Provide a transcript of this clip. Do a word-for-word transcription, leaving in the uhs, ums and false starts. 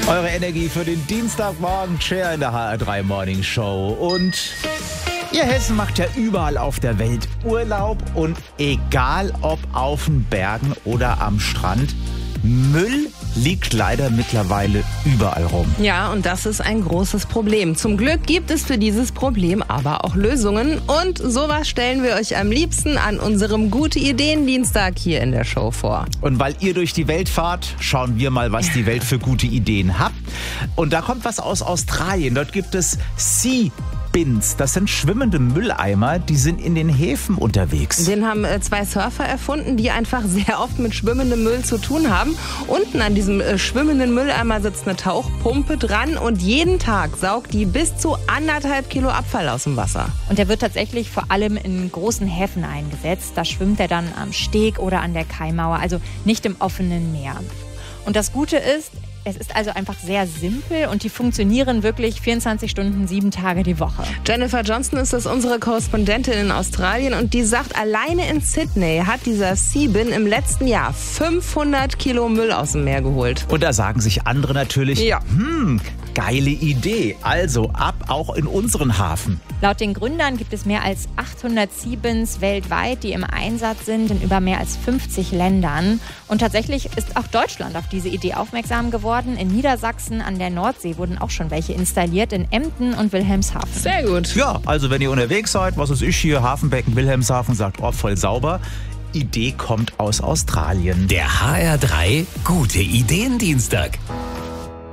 Eure Energie für den Dienstagmorgen, Cher in der H R drei Morning Show. Und ihr Hessen macht ja überall auf der Welt Urlaub und egal ob auf den Bergen oder am Strand, Müll liegt leider mittlerweile überall rum. Ja, und das ist ein großes Problem. Zum Glück gibt es für dieses Problem aber auch Lösungen. Und sowas stellen wir euch am liebsten an unserem Gute-Ideen-Dienstag hier in der Show vor. Und weil ihr durch die Welt fahrt, schauen wir mal, was die Welt für gute Ideen hat. Und da kommt was aus Australien. Dort gibt es Sea Bins. Das sind schwimmende Mülleimer, die sind in den Häfen unterwegs. Den haben äh, zwei Surfer erfunden, die einfach sehr oft mit schwimmendem Müll zu tun haben. Unten an diesem äh, schwimmenden Mülleimer sitzt eine Tauchpumpe dran und jeden Tag saugt die bis zu anderthalb Kilo Abfall aus dem Wasser. Und der wird tatsächlich vor allem in großen Häfen eingesetzt. Da schwimmt er dann am Steg oder an der Kaimauer, also nicht im offenen Meer. Und das Gute ist, es ist also einfach sehr simpel und die funktionieren wirklich vierundzwanzig Stunden, sieben Tage die Woche. Jennifer Johnson ist das unsere Korrespondentin in Australien und die sagt, alleine in Sydney hat dieser Sea-Bin im letzten Jahr fünfhundert Kilo Müll aus dem Meer geholt. Und da sagen sich andere natürlich, ja. hm, geile Idee. Also ab auch in unseren Hafen. Laut den Gründern gibt es mehr als achthundert Sea-Bins weltweit, die im Einsatz sind in über mehr als fünfzig Ländern. Und tatsächlich ist auch Deutschland auf diese Idee aufmerksam geworden. In Niedersachsen an der Nordsee wurden auch schon welche installiert, in Emden und Wilhelmshaven. Sehr gut. Ja, also wenn ihr unterwegs seid, was weiß ich hier, Hafenbecken, Wilhelmshaven, sagt, oh, voll sauber. Idee kommt aus Australien. Der H R drei Gute-Ideen-Dienstag.